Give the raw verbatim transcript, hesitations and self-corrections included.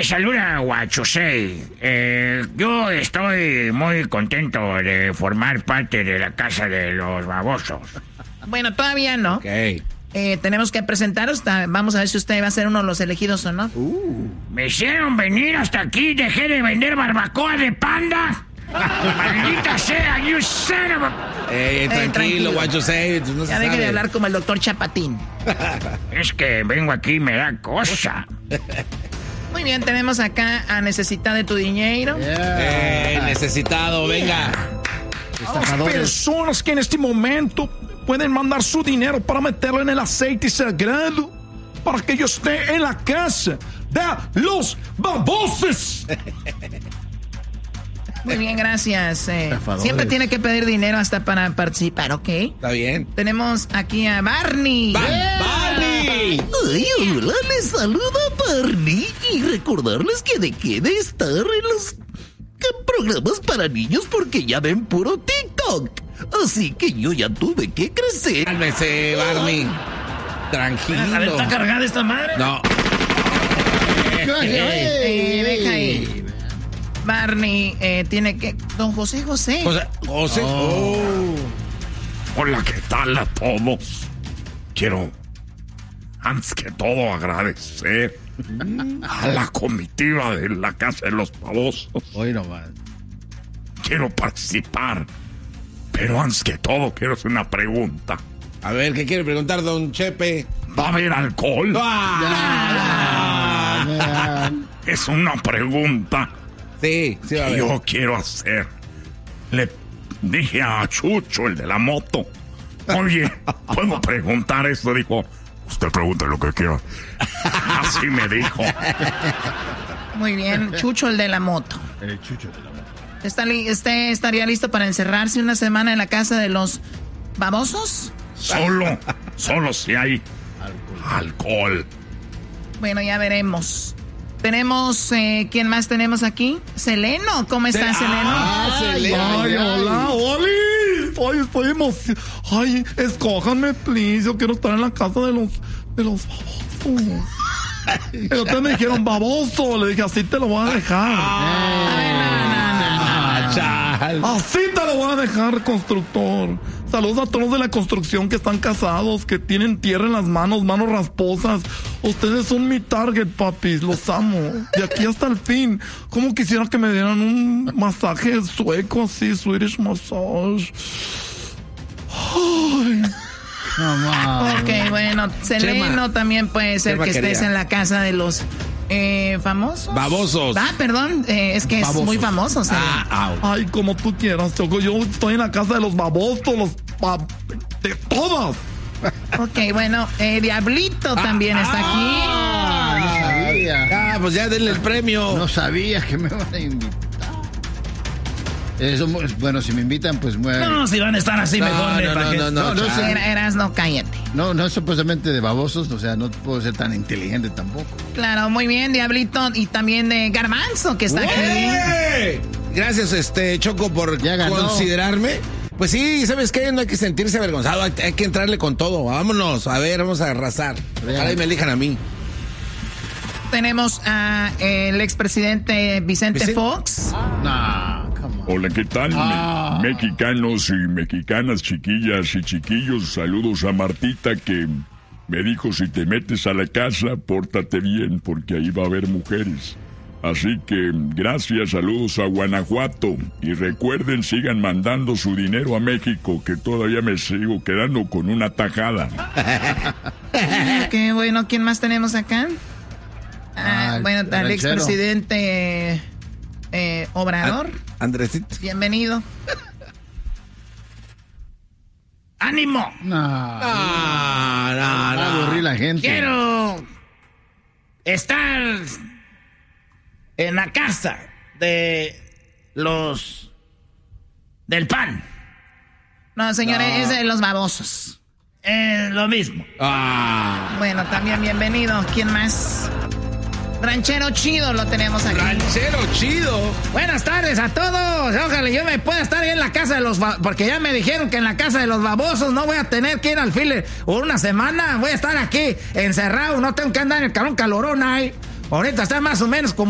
le saluda Guachusei. Eh, yo estoy muy contento de formar parte de la casa de los babosos. Bueno, todavía no. Ok. Eh, tenemos que presentaros. Vamos a ver si usted va a ser uno de los elegidos o no. Uh. Me hicieron venir hasta aquí. Dejé de vender barbacoa de panda. Maldita sea, you son of a... Eh, tranquilo, tranquilo. Guachusei. No ya deje de hablar como el doctor Chapatín. Es que vengo aquí y me da cosa. Muy bien, tenemos acá a Necesitado de tu dinero. Yeah. Eh, necesitado, venga. A las personas que en este momento pueden mandar su dinero para meterlo en el aceite sagrado para que yo esté en la casa de los babosos. Muy bien, gracias. Eh, siempre tiene que pedir dinero hasta para participar, ¿ok? Está bien. Tenemos aquí a Barney. Ba- yeah. ¡Barney! Ay, hola, les saluda Barney. Y recordarles que dejé de estar en los programas para niños porque ya ven puro TikTok. Así que yo ya tuve que crecer. Cálmese, Barney. Tranquilo. A ver, ¿está cargada esta madre? No. Eh, deja ahí. Barney eh, tiene que... Don José José. José. José. Oh. Hola, ¿qué tal a todos? Quiero, antes que todo, agradecer a la comitiva de la Casa de los Babosos. Hoy nomás. Quiero participar, pero antes que todo quiero hacer una pregunta. A ver, ¿qué quiere preguntar, don Chepe? ¿Va a haber alcohol? ¡Ah! ¡Ah! Es una pregunta. Sí, sí va a que ver. yo quiero hacer. Le dije a Chucho, el de la moto, oye, ¿puedo preguntar esto? Dijo, usted pregunte lo que quiera. Así me dijo. Muy bien, Chucho, el de la moto. El Chucho de la moto. ¿Está li- ¿Usted estaría listo para encerrarse una semana en la casa de los babosos? Solo, solo si hay alcohol. alcohol. Bueno, ya veremos. Tenemos, eh, ¿quién más tenemos aquí? Seleno, ¿cómo está, Se- Seleno? Ah, Seleno. Ay, hola, Oli. Ay, estoy emocionado. Ay, escójanme, please. Yo quiero estar en la casa de los, de los babosos. Y ustedes me dijeron baboso. Le dije, así te lo voy a dejar. A ver, no, no, no, no, no. Chal. Así te lo voy a dejar, constructor. Saludos a todos de la construcción que están casados, que tienen tierra en las manos, manos rasposas. Ustedes son mi target, papis. Los amo. De aquí hasta el fin. ¿Cómo quisiera que me dieran un masaje sueco así, Swedish massage? Ay. No más. Ok, bueno, Seleno Chema. también puede ser Chema que estés quería. en la casa de los eh, famosos. Babosos. Ah, perdón, eh, es que es Babosos. muy famoso. Seleno. Ah, au. Ay, como tú quieras, Choco. Yo estoy en la casa de los babosos, los ba- de todas. Ok, bueno, eh, Diablito también está aquí. Ah, no sabía. Ah, pues ya denle el premio. No sabía que me van a invitar. Eso, bueno, si me invitan, pues bueno. No, si van a estar así No, mejor. no, ¿eh? no, ¿Para qué? no, no, No, no, chal. sí. Era- Eras, no, cállate. No, no es supuestamente de babosos, o sea, no puedo ser tan inteligente tampoco. Claro, muy bien, Diablito. Y también de Garbanzo, que está aquí. ¡Ey! Gracias, este Choco, por Ya ganó. considerarme. Pues sí, ¿sabes qué? No hay que sentirse avergonzado, hay, hay que entrarle con todo. Vámonos, a ver, vamos a arrasar. Ojalá y me elijan a mí. Tenemos a el expresidente Vicente Vicente. Fox. No, come on. Hola, ¿qué tal? Ah. Me- mexicanos y mexicanas, chiquillas y chiquillos, saludos a Martita que me dijo, si te metes a la casa, pórtate bien porque ahí va a haber mujeres. Así que gracias, saludos a Guanajuato y recuerden, sigan mandando su dinero a México que todavía me sigo quedando con una tajada. Qué bueno, ¿quién más tenemos acá? Ah, Ah, bueno, el está el ranchero. expresidente eh, Obrador. Andresito. Bienvenido. ¡Ánimo! No, No, no, va a no. aburrir la gente. Quiero estar en la casa de los del pan. No, señores, No. es de los babosos. Es lo mismo. Ah. Bueno, también bienvenido. ¿Quién más? Ranchero Chido lo tenemos aquí. Ranchero chido. Buenas tardes a todos. Ojalá yo me pueda estar ahí en la casa de los... ba- Porque ya me dijeron que en la casa de los babosos no voy a tener que ir al file por una semana. Voy a estar aquí encerrado. No tengo que andar en el calor calorón ahí. Ahorita está más o menos como...